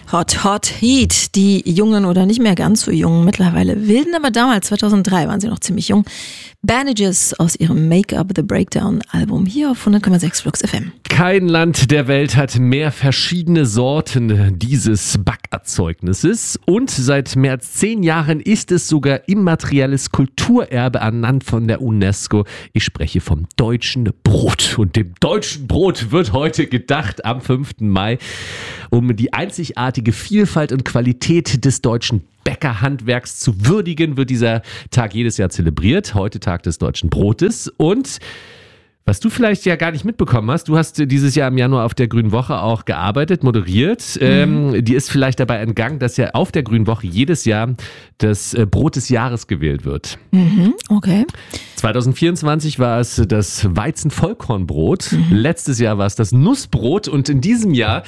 Hot, Hot Heat. Die jungen oder nicht mehr ganz so jungen mittlerweile wilden, aber damals, 2003, waren sie noch ziemlich jung. Bandages aus ihrem Make Up the Breakdown Album hier auf 100,6 Flux FM. Kein Land der Welt hat mehr verschiedene Sorten dieses Backerzeugnisses und seit mehr als 10 Jahren ist es sogar immaterielles Kulturerbe ernannt von der UNESCO. Ich spreche vom deutschen Brot und dem deutschen Brot wird heute gedacht am 5. Mai, um die einzigartige Vielfalt und Qualität des deutschen Bäckerhandwerks zu würdigen, wird dieser Tag jedes Jahr zelebriert. Heute Tag des deutschen Brotes. Und was du vielleicht ja gar nicht mitbekommen hast, du hast dieses Jahr im Januar auf der Grünen Woche auch gearbeitet, moderiert. Dir ist vielleicht dabei entgangen, dass ja auf der Grünen Woche jedes Jahr das Brot des Jahres gewählt wird. Okay. 2024 war es das Weizen-Vollkornbrot. Letztes Jahr war es das Nussbrot. Und in diesem Jahr,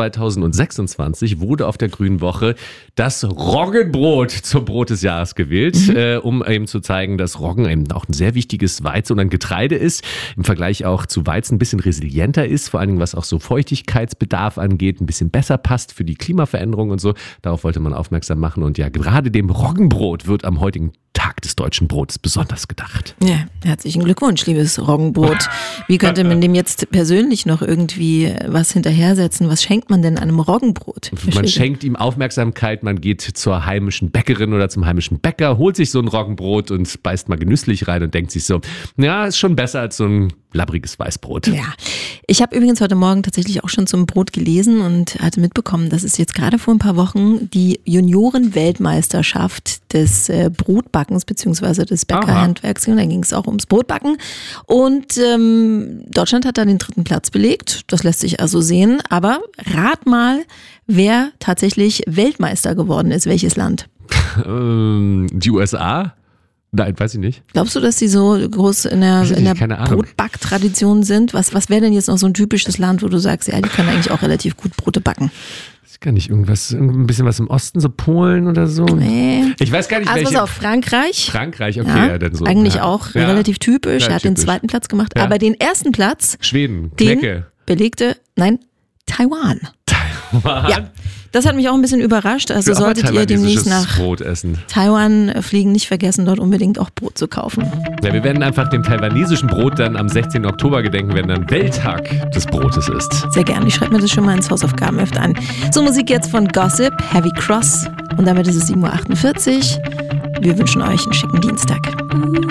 2026, wurde auf der Grünen Woche das Roggenbrot zum Brot des Jahres gewählt, um eben zu zeigen, dass Roggen eben auch ein sehr wichtiges Weizen und ein Getreide ist. Im Vergleich auch zu Weizen ein bisschen resilienter ist, vor allen Dingen was auch so Feuchtigkeitsbedarf angeht, ein bisschen besser passt für die Klimaveränderung und so. Darauf wollte man aufmerksam machen. Und ja, gerade dem Roggenbrot wird am heutigen Tag des deutschen Brotes besonders gedacht. Ja, herzlichen Glückwunsch, liebes Roggenbrot. Wie könnte man dem jetzt persönlich noch irgendwie was hinterhersetzen? Was schenkt man denn einem Roggenbrot? Man schenkt ihm Aufmerksamkeit, man geht zur heimischen Bäckerin oder zum heimischen Bäcker, holt sich so ein Roggenbrot und beißt mal genüsslich rein und denkt sich so, ja, ist schon besser als so ein labbriges Weißbrot. Ja, ich habe übrigens heute Morgen tatsächlich auch schon zum Brot gelesen und hatte mitbekommen, dass es jetzt gerade vor ein paar Wochen die Junioren-Weltmeisterschaft des Brotbackens bzw. des Bäckerhandwerks ging. Da ging es auch ums Brotbacken und Deutschland hat da den 3. Platz belegt. Das lässt sich also sehen. Aber rat mal, wer tatsächlich Weltmeister geworden ist. Welches Land? Die USA? Nein, weiß ich nicht. Glaubst du, dass die so groß in der Brotbacktradition sind? Was wäre denn jetzt noch so ein typisches Land, wo du sagst, ja, die können eigentlich auch relativ gut Brote backen? Ich kann nicht ein bisschen was im Osten, so Polen oder so. Nee. Ich weiß gar nicht, welche. Also auf Frankreich. Frankreich, okay. Ja, dann so. Eigentlich auch relativ typisch. Ja, er hat den 2. Platz gemacht. Ja. Aber den 1. Platz, Schweden, den Knecke. belegte, Taiwan. Taiwan? Ja, das hat mich auch ein bisschen überrascht. Also solltet ihr demnächst nach Brot essen. Taiwan fliegen, nicht vergessen, dort unbedingt auch Brot zu kaufen. Ja, wir werden einfach dem taiwanesischen Brot dann am 16. Oktober gedenken, wenn dann Welttag des Brotes ist. Sehr gerne. Ich schreibe mir das schon mal ins Hausaufgabenheft an. So, Musik jetzt von Gossip, Heavy Cross. Und damit ist es 7:48 Uhr. Wir wünschen euch einen schicken Dienstag.